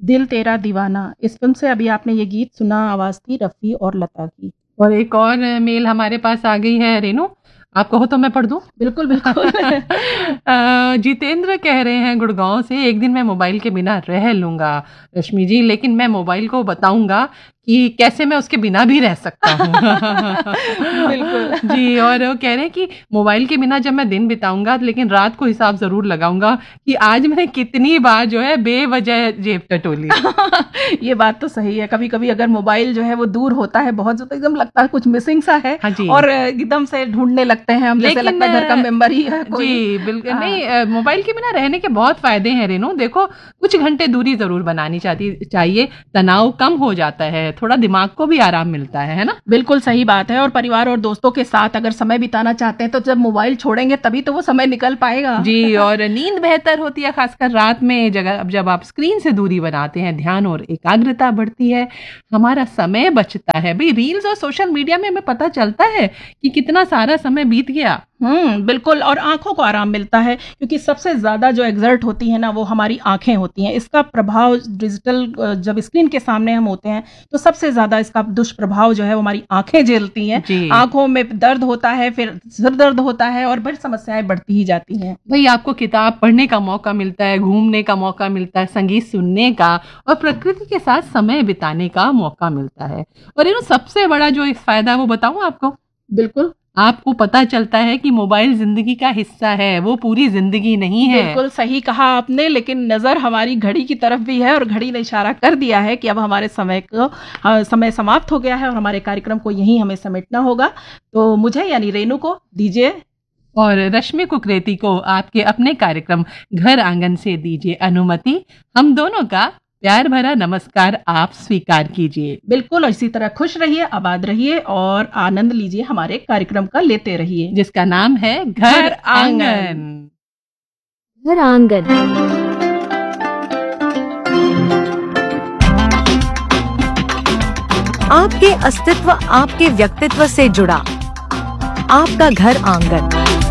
दिल तेरा दीवाना, इस फ़िल्म से अभी आपने ये गीत सुना, आवाज़ थी रफ़ी और लता की। और एक और मेल हमारे पास आ गई है रेनू, आप कहो तो मैं पढ़ दूं? बिल्कुल, बिल्कुल। जितेंद्र कह रहे हैं गुड़गांव से, एक दिन मैं मोबाइल के बिना रह लूंगा रश्मि जी, लेकिन मैं मोबाइल को बताऊंगा कि कैसे मैं उसके बिना भी रह सकता हूँ। बिल्कुल। जी, और वो कह रहे हैं कि मोबाइल के बिना जब मैं दिन बिताऊंगा लेकिन रात को हिसाब जरूर लगाऊंगा कि आज मैंने कितनी बार जो है बेवजह जेब टटोली। ये बात तो सही है। कभी-कभी अगर मोबाइल जो है वो दूर होता है बहुत, तो एकदम लगता है कुछ मिसिंग सा है। हाँ जी। और एकदम से ढूँढने लगते हैं हम, जैसे लगता है घर का मेंबर ही है कोई। जी, बिल्कुल। हाँ। नहीं, मोबाइल के बिना रहने के बहुत फ़ायदे हैं रेनू। देखो, कुछ घंटे दूरी ज़रूर बनानी चाहिए, तनाव कम हो जाता है, थोड़ा दिमाग को भी आराम मिलता है ना? बिल्कुल सही बात है। और परिवार और दोस्तों के साथ अगर समय बिताना चाहते हैं, तो जब मोबाइल छोड़ेंगे तभी तो वो समय निकल पाएगा। जी, और नींद बेहतर होती है, खासकर रात में जब आप स्क्रीन से दूरी बनाते हैं, ध्यान और एकाग्रता बढ़ती है, हमारा समय बचता है। भई रील्स और सोशल मीडिया में हमें पता चलता है कि कितना सारा समय बीत गया। बिल्कुल। और आँखों को आराम मिलता है, क्योंकि सबसे ज़्यादा जो एक्सर्ट होती है ना, वो हमारी आँखें होती हैं। इसका प्रभाव डिजिटल जब स्क्रीन के सामने हम होते हैं, तो सबसे ज़्यादा इसका दुष्प्रभाव जो है वो हमारी आँखें झेलती हैं। जी। आँखों में दर्द होता है, फिर सिर दर्द होता है और बड़ी समस्याएँ बढ़ती ही जाती हैं। भई आपको किताब पढ़ने का मौका मिलता है, घूमने का मौका मिलता है, संगीत सुनने का और प्रकृति के साथ समय बिताने का मौका मिलता है। और ये ना सबसे बड़ा जो एक फ़ायदा है वो बताऊँ आपको? बिल्कुल। आपको पता चलता है कि मोबाइल ज़िंदगी का हिस्सा है, वो पूरी ज़िंदगी नहीं है। बिल्कुल सही कहा आपने, लेकिन नज़र हमारी घड़ी की तरफ भी है और घड़ी ने इशारा कर दिया है कि अब हमारे समय समाप्त हो गया है और हमारे कार्यक्रम को यहीं हमें समेटना होगा। तो मुझे यानी रेनू को दीजिए और रश्मि कुकरेती को आपके अपने कार्यक्रम घर आंगन से दीजिए अनुमति। हम दोनों का प्यार भरा नमस्कार आप स्वीकार कीजिए। बिल्कुल। और इसी तरह खुश रहिए, आबाद रहिए और आनंद लीजिए हमारे कार्यक्रम का, लेते रहिए, जिसका नाम है घर आंगन। घर आंगन। आपके अस्तित्व, आपके व्यक्तित्व से जुड़ा आपका घर आंगन।